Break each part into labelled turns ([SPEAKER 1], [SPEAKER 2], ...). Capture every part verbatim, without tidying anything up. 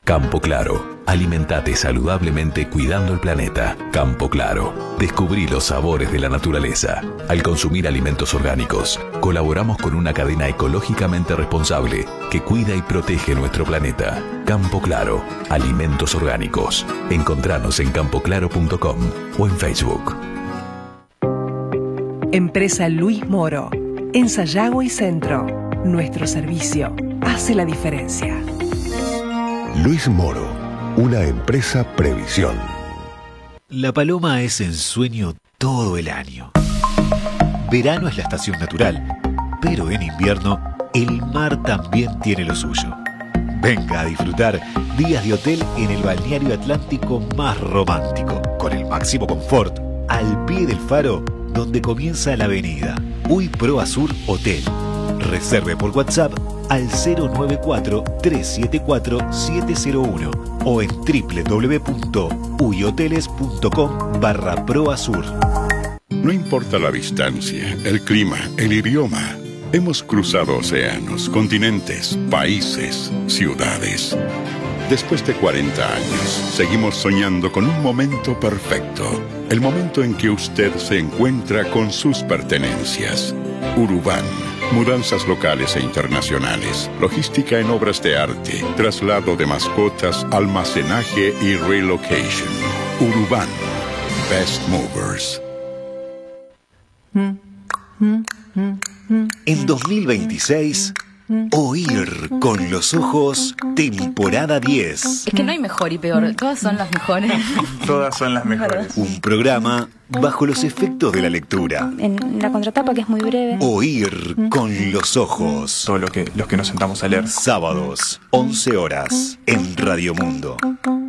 [SPEAKER 1] Campo Claro. Alimentate saludablemente cuidando el planeta. Campo Claro. Descubrí los sabores de la naturaleza. Al consumir alimentos orgánicos, colaboramos con una cadena ecológicamente responsable que cuida y protege nuestro planeta. Campo Claro. Alimentos orgánicos. Encontranos en campo claro punto com o en Facebook.
[SPEAKER 2] Empresa Luis Moro. En Sayago y Centro. Nuestro servicio hace la diferencia.
[SPEAKER 3] Luis Moro, una empresa Previsión.
[SPEAKER 4] La paloma es ensueño todo el año. Verano es la estación natural, pero en invierno el mar también tiene lo suyo. Venga a disfrutar días de hotel en el balneario atlántico más romántico, con el máximo confort, al pie del faro donde comienza la avenida. Uy Pro Azur Hotel. Reserve por WhatsApp al cero nueve cuatro, tres siete cuatro, siete cero uno o en doble u doble u doble u punto uyoteles punto com barra proazur.
[SPEAKER 5] No importa la distancia, el clima, el idioma. Hemos cruzado océanos, continentes, países, ciudades. Después de cuarenta años, seguimos soñando con un momento perfecto. El momento en que usted se encuentra con sus pertenencias. Urubán. Mudanzas locales e internacionales, logística en obras de arte, traslado de mascotas, almacenaje y relocation. Urubán. Best Movers.
[SPEAKER 4] En dos mil veintiséis, Oír con los ojos, temporada diez.
[SPEAKER 6] Es que no hay mejor y peor, todas son las mejores.
[SPEAKER 7] Todas son las mejores.
[SPEAKER 4] Un programa bajo los efectos de la lectura.
[SPEAKER 8] En la contratapa, que es muy breve.
[SPEAKER 4] Oír con los ojos.
[SPEAKER 7] Todo lo que, los que nos sentamos a leer.
[SPEAKER 4] Sábados, once horas, en Radio Mundo.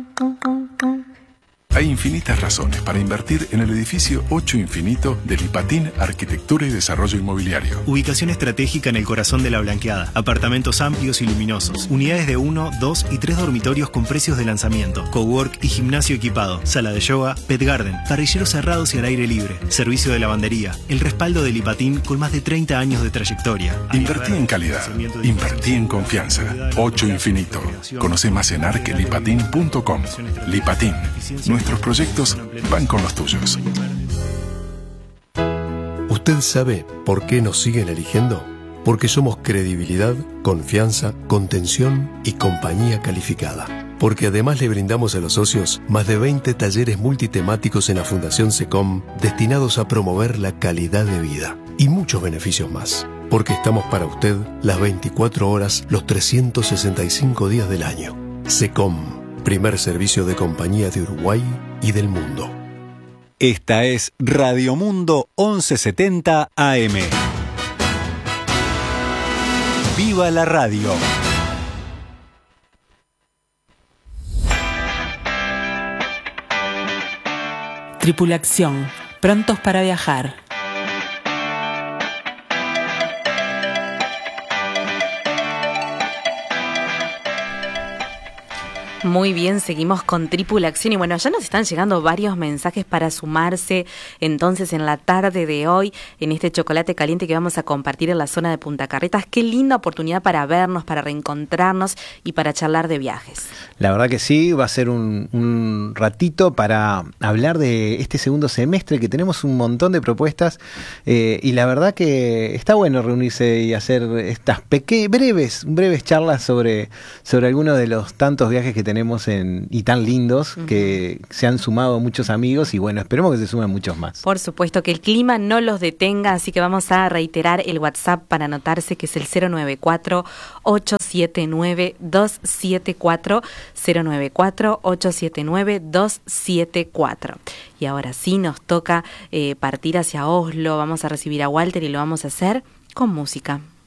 [SPEAKER 9] Hay infinitas razones para invertir en el edificio ocho Infinito de Lipatín Arquitectura y Desarrollo Inmobiliario.
[SPEAKER 10] Ubicación estratégica en el corazón de La Blanqueada. Apartamentos amplios y luminosos. Unidades de uno, dos y tres dormitorios con precios de lanzamiento. Cowork y gimnasio equipado. Sala de yoga, pet garden. Parrilleros cerrados y al aire libre. Servicio de lavandería. El respaldo de Lipatín con más de treinta años de trayectoria.
[SPEAKER 9] Invertí en calidad. Invertí en confianza. ocho Infinito. Conoce más en arquelipatin punto com. Lipatín. Nuestros proyectos van con los tuyos.
[SPEAKER 3] ¿Usted sabe por qué nos siguen eligiendo? Porque somos credibilidad, confianza, contención y compañía calificada. Porque además le brindamos a los socios más de veinte talleres multitemáticos en la Fundación SECOM destinados a promover la calidad de vida. Y muchos beneficios más. Porque estamos para usted las veinticuatro horas, los trescientos sesenta y cinco días del año. SECOM. Primer servicio de compañía de Uruguay y del mundo.
[SPEAKER 11] Esta es Radio Mundo once setenta A M. ¡Viva la radio!
[SPEAKER 12] Tripulación, prontos para viajar.
[SPEAKER 6] Muy bien, seguimos con Tripulación y bueno, ya nos están llegando varios mensajes para sumarse entonces en la tarde de hoy en este chocolate caliente que vamos a compartir en la zona de Punta Carretas. Qué linda oportunidad para vernos, para reencontrarnos y para charlar de viajes.
[SPEAKER 13] La verdad que sí, va a ser un, un ratito para hablar de este segundo semestre, que tenemos un montón de propuestas eh, y la verdad que está bueno reunirse y hacer estas pequeñas, breves, breves charlas sobre, sobre algunos de los tantos viajes que tenemos en, y tan lindos, uh-huh. que se han sumado muchos amigos y bueno, esperemos que se sumen muchos más.
[SPEAKER 6] Por supuesto, que el clima no los detenga, así que vamos a reiterar el WhatsApp para anotarse, que es el cero nueve cuatro, ocho siete nueve, dos siete cuatro, cero nueve cuatro, ocho siete nueve, dos siete cuatro. Y ahora sí nos toca eh, partir hacia Oslo, vamos a recibir a Walter y lo vamos a hacer con música.